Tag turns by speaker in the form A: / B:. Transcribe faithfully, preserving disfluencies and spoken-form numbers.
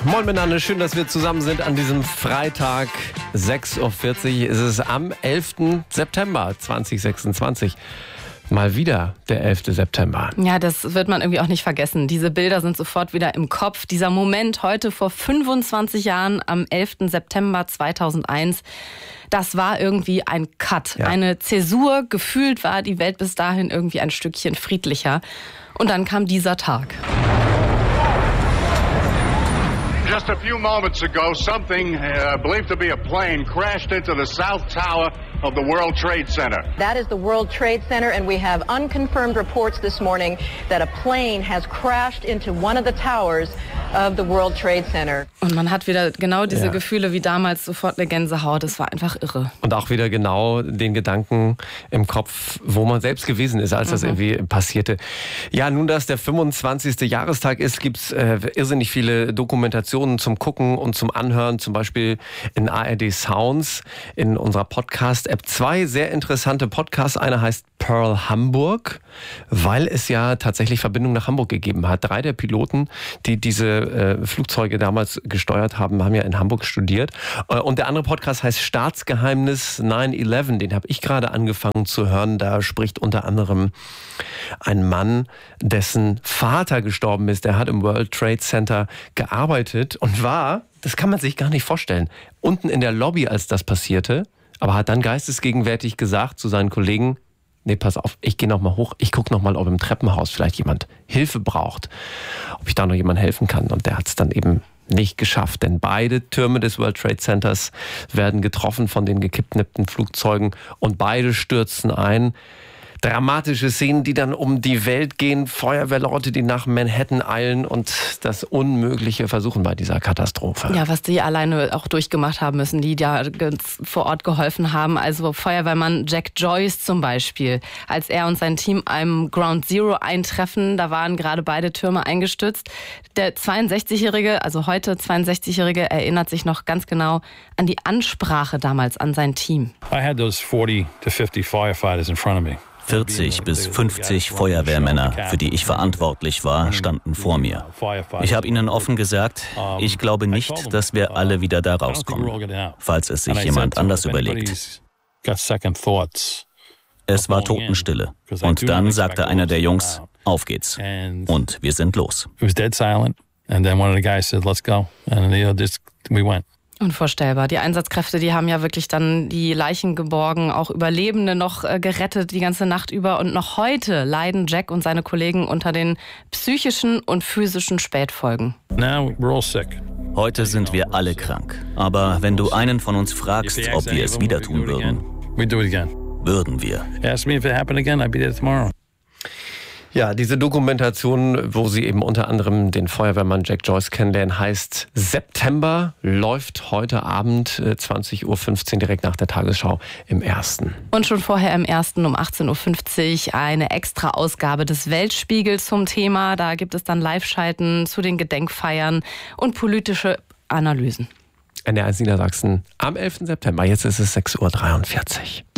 A: Moin miteinander, schön, dass wir zusammen sind an diesem Freitag. sechs Uhr vierzig ist es am elften September zweitausendsechsundzwanzig. Mal wieder der elfte September.
B: Ja, das wird man irgendwie auch nicht vergessen. Diese Bilder sind sofort wieder im Kopf. Dieser Moment heute vor fünfundzwanzig Jahren am elften September zweitausendeins, das war irgendwie ein Cut, ja. Eine Zäsur. Gefühlt war die Welt bis dahin irgendwie ein Stückchen friedlicher. Und dann kam dieser Tag.
C: Just a few moments ago, something uh, believed to be a plane crashed into the South Tower of the World Trade Center.
D: That is the World Trade Center, and we have unconfirmed reports this morning that a plane has crashed into one of the towers of the World Trade Center.
B: Und man hat wieder genau diese
A: ja.
B: Gefühle wie damals, sofort eine Gänsehaut. Das war einfach irre.
A: Und auch wieder genau den Gedanken im Kopf, wo man selbst gewesen ist, als mhm. das irgendwie passierte. Ja, nun, dass der fünfundzwanzigste Jahrestag ist, gibt es äh, irrsinnig viele Dokumentationen zum Gucken und zum Anhören, zum Beispiel in A R D Sounds, in unserer Podcast-App. Zwei sehr interessante Podcasts. Einer heißt Pearl Hamburg, weil es ja tatsächlich Verbindung nach Hamburg gegeben hat. Drei der Piloten, die diese äh, Flugzeuge damals gesteuert haben, haben ja in Hamburg studiert. Und der andere Podcast heißt Staatsgeheimnis neun elf. Den habe ich gerade angefangen zu hören. Da spricht unter anderem ein Mann, dessen Vater gestorben ist. Der hat im World Trade Center gearbeitet und war, das kann man sich gar nicht vorstellen, unten in der Lobby, als das passierte, aber hat dann geistesgegenwärtig gesagt zu seinen Kollegen, nee, pass auf, ich gehe noch mal hoch, ich gucke noch mal, ob im Treppenhaus vielleicht jemand Hilfe braucht, ob ich da noch jemand helfen kann. Und der hat es dann eben nicht geschafft, denn beide Türme des World Trade Centers werden getroffen von den gekidnappten Flugzeugen und beide stürzen ein. Dramatische Szenen, die dann um die Welt gehen, Feuerwehrleute, die nach Manhattan eilen und das Unmögliche versuchen bei dieser Katastrophe.
B: Ja, was die alleine auch durchgemacht haben müssen, die da vor Ort geholfen haben. Also Feuerwehrmann Jack Joyce zum Beispiel. Als er und sein Team einem Ground Zero eintreffen, da waren gerade beide Türme eingestürzt. Der zweiundsechzigjährige, also heute zweiundsechzigjährige, erinnert sich noch ganz genau an die Ansprache damals an sein Team.
E: I had those forty to fifty firefighters in front of me.
F: vierzig bis fünfzig Feuerwehrmänner, für die ich verantwortlich war, standen vor mir. Ich habe ihnen offen gesagt, ich glaube nicht, dass wir alle wieder da rauskommen, falls es sich jemand anders überlegt. Es war Totenstille. Und dann sagte einer der Jungs, auf geht's. Und wir sind los.
B: Unvorstellbar. Die Einsatzkräfte, die haben ja wirklich dann die Leichen geborgen, auch Überlebende noch gerettet die ganze Nacht über. Und noch heute leiden Jack und seine Kollegen unter den psychischen und physischen Spätfolgen.
F: Heute sind wir alle krank. Aber wenn du einen von uns fragst, ob wir es wieder tun würden, würden wir.
A: Ja, diese Dokumentation, wo sie eben unter anderem den Feuerwehrmann Jack Joyce kennenlernen, heißt September, läuft heute Abend zwanzig Uhr fünfzehn direkt nach der Tagesschau im Ersten.
B: Und schon vorher im Ersten um achtzehn Uhr fünfzig eine extra Ausgabe des Weltspiegels zum Thema. Da gibt es dann Live-Schalten zu den Gedenkfeiern und politische Analysen.
A: N D R eins Niedersachsen am elften September, jetzt ist es sechs Uhr dreiundvierzig.